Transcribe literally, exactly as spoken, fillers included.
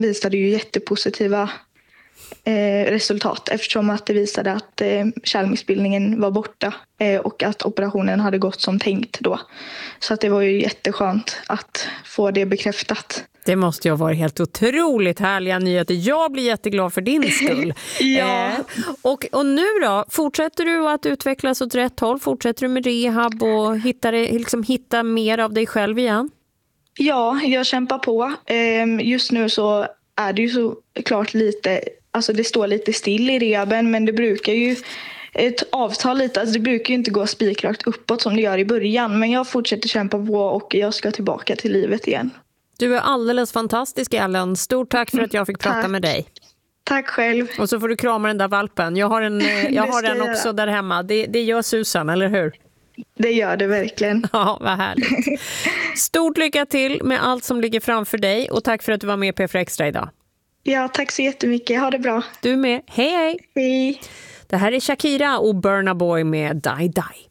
visade ju jättepositiva eh, resultat eftersom att det visade att eh, kärlmissbildningen var borta eh, och att operationen hade gått som tänkt då. Så att det var ju jätteskönt att få det bekräftat. Det måste ju ha varit helt otroligt härliga nyheter. Jag blir jätteglad för din skull. Ja. Eh, och, och nu då? Fortsätter du att utvecklas åt rätt håll? Fortsätter du med rehab och hitta, liksom, hitta mer av dig själv igen? Ja, jag kämpar på. Eh, just nu så är det ju så klart lite, alltså det står lite still i rehaben, men det brukar ju ett avtal lite, alltså det brukar ju inte gå spikrakt uppåt som det gör i början, men jag fortsätter kämpa på och jag ska tillbaka till livet igen. Du är alldeles fantastisk, Ellen. Stort tack för att jag fick prata tack. med dig. Tack själv. Och så får du krama den där valpen. Jag har en, jag har den också göra. Där hemma. Det, det gör Susan, eller hur? Det gör det verkligen. Ja, vad härligt. Stort lycka till med allt som ligger framför dig och tack för att du var med i P fyra Extra idag. Ja, tack så jättemycket. Ha det bra. Du med. Hej, hej. Hej. Det här är Shakira och Burna Boy med Die Die.